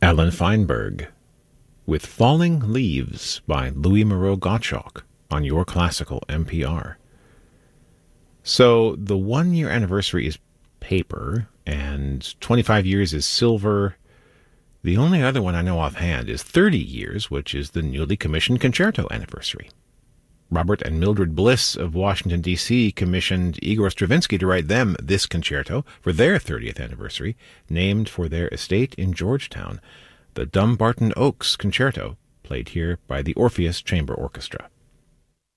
Alan Feinberg with Falling Leaves by Louis Moreau Gottschalk on Your Classical NPR. So the 1-year anniversary is paper and 25 years is silver. The only other one I know offhand is 30 years, which is the newly commissioned concerto anniversary. Robert and Mildred Bliss of Washington, D.C. commissioned Igor Stravinsky to write them this concerto for their 30th anniversary, named for their estate in Georgetown, the Dumbarton Oaks Concerto, played here by the Orpheus Chamber Orchestra.